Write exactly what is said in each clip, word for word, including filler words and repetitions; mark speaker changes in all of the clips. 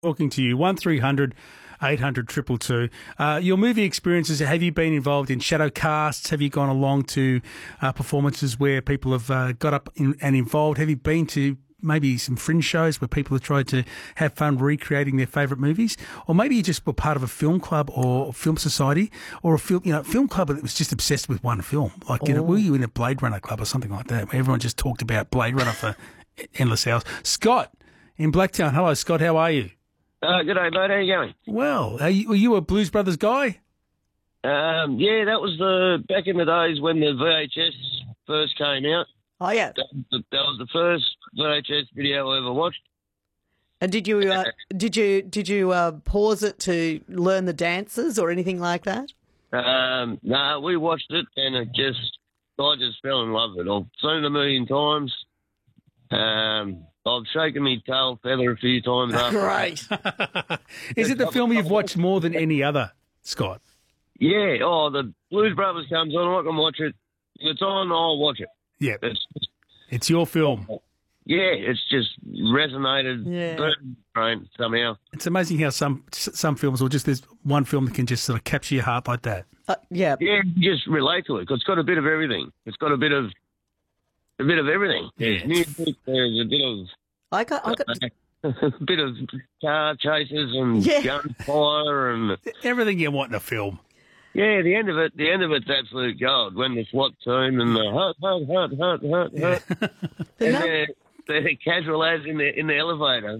Speaker 1: talking to you. one three hundred eight hundred two two two. Uh, your movie experiences, have you been involved in shadow casts? Have you gone along to uh, performances where people have uh, got up in, and involved? Have you been to maybe some fringe shows where people have tried to have fun recreating their favourite movies? Or maybe you just were part of a film club or film society or a film, you know, film club that was just obsessed with one film. Like, you know, were you in a Blade Runner club or something like that where everyone just talked about Blade Runner for endless hours? Scott in Blacktown. Hello, Scott. How are you?
Speaker 2: Uh, good day, mate. How you going?
Speaker 1: Well, are you, were you a Blues Brothers guy?
Speaker 2: Um, yeah, that was the back in the days when the V H S first came out.
Speaker 3: Oh, yeah.
Speaker 2: That, that was the first V H S video I ever watched.
Speaker 3: And did you uh, did you did you uh, pause it to learn the dances or anything like that?
Speaker 2: Um, no, nah, we watched it and it just I just fell in love with it. I've seen it a million times. Um, I've shaken my tail feather a few times. After
Speaker 3: Great.
Speaker 1: Is it the film you've watched more than any other, Scott?
Speaker 2: Yeah. Oh, the Blues Brothers comes on. I can watch it. If it's on, I'll watch it.
Speaker 1: Yeah.
Speaker 2: It's,
Speaker 1: it's your film.
Speaker 2: Yeah, it's just resonated
Speaker 3: Yeah.
Speaker 2: burnt brain somehow.
Speaker 1: It's amazing how some some films, or just there's one film that can just sort of capture your heart like that.
Speaker 3: Uh, yeah.
Speaker 2: Yeah, you just relate to it 'cause it's got a bit of everything. It's got a bit of a bit of everything.
Speaker 1: Yeah,
Speaker 2: There's
Speaker 1: it's-
Speaker 2: music, there's a bit of
Speaker 3: I got, I got
Speaker 2: a bit of car chases and
Speaker 3: Yeah.
Speaker 2: gunfire and
Speaker 1: Everything you want in a film.
Speaker 2: yeah, the end of it, the end of it's absolute gold when the SWAT team and the hut, hut, hut, hut, hut, hut,
Speaker 3: the
Speaker 2: and
Speaker 3: num-
Speaker 2: they're, they're casual lads in the in the elevator.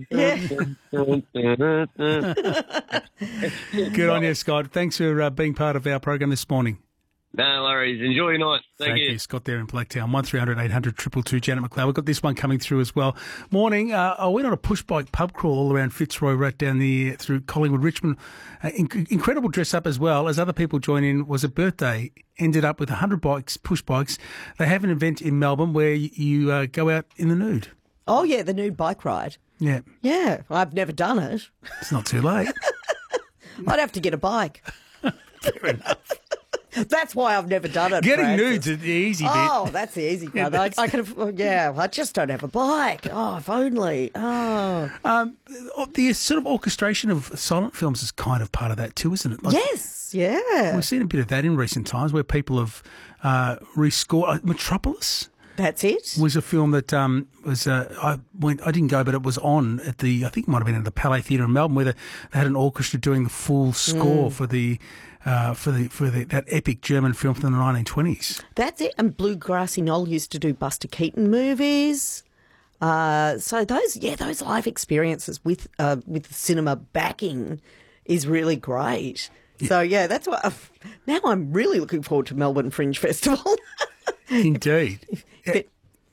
Speaker 3: Yeah.
Speaker 1: Good on you, Scott. Thanks for uh, being part of our program this morning.
Speaker 2: No worries. Enjoy your night. Thank,
Speaker 1: Thank you. Scott there in Blacktown. one three hundred eight hundred two two two. Janet McLeod. We've got this one coming through as well. Morning. Uh, I went on a push bike pub crawl all around Fitzroy, right down the through Collingwood, Richmond. Uh, inc- incredible dress up as well. As other people join in, was a birthday. Ended up with one hundred bikes, push bikes. They have an event in Melbourne where you, you uh, go out in the nude.
Speaker 3: Oh, yeah, the nude bike ride.
Speaker 1: Yeah.
Speaker 3: Yeah, I've never done it.
Speaker 1: It's not too late.
Speaker 3: I'd have to get a bike.
Speaker 1: Fair enough.
Speaker 3: That's why I've never done it.
Speaker 1: Getting
Speaker 3: Francis.
Speaker 1: nudes is the easy bit.
Speaker 3: Oh, that's the easy part. I, I could have, yeah, I just don't have a bike. Oh, if only. Oh.
Speaker 1: Um, the sort of orchestration of silent films is kind of part of that too, isn't it? Like,
Speaker 3: Yes, yeah.
Speaker 1: we've seen a bit of that in recent times where people have uh, rescored. Uh, Metropolis
Speaker 3: That's it.
Speaker 1: was a film that um, was uh, I went I didn't go, but it was on at the I think it might have been at the Palais Theatre in Melbourne, where they, they had an orchestra doing the full score
Speaker 3: Mm.
Speaker 1: for the uh, for the for the, that epic German film from the nineteen twenties.
Speaker 3: That's it. And Bluegrassy Knoll used to do Buster Keaton movies. Uh, so those, yeah, those live experiences with uh, with cinema backing is really great. So yeah, that's what. I've, now I'm really looking forward to Melbourne Fringe Festival.
Speaker 1: Indeed.
Speaker 3: But-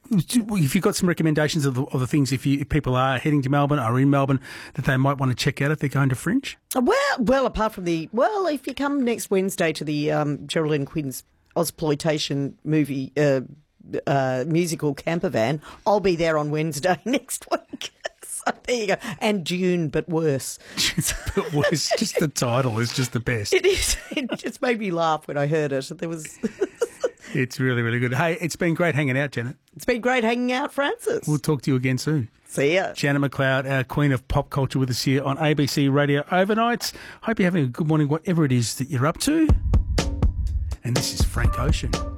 Speaker 1: If you've got some recommendations of the, of the things, if, you, if people are heading to Melbourne or in Melbourne, that they might want to check out if they're going to Fringe?
Speaker 3: Well, well, apart from the well, if you come next Wednesday to the um, Geraldine Quinn's Ozploitation movie uh, uh, musical camper van, I'll be there on Wednesday next week. So there you go. And June, but worse.
Speaker 1: But was just the title is just the best.
Speaker 3: It is. It just made me laugh when I heard it. There was.
Speaker 1: It's really, really good. Hey, it's been great hanging out, Janet.
Speaker 3: It's been great hanging out, Francis.
Speaker 1: We'll talk to you again soon.
Speaker 3: See ya.
Speaker 1: Janet McLeod, our queen of pop culture, with us here on A B C Radio Overnights. Hope you're having a good morning, whatever it is that you're up to. And this is Frank Ocean.